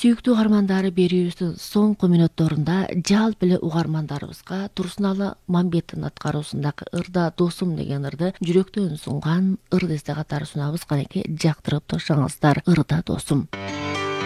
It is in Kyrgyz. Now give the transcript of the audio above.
Сүйүктүү угармандары, берүүбүздүн соңку мүнөттөрүндө жалпы эле угармандарыбызга Турсуналы Мамбеттин аткаруусундагы Ырда досум деген ырды жүрөктөн сунган ыр десте катары сунабыз. Канекей, жактырып турсаңыздар, Ырда досум.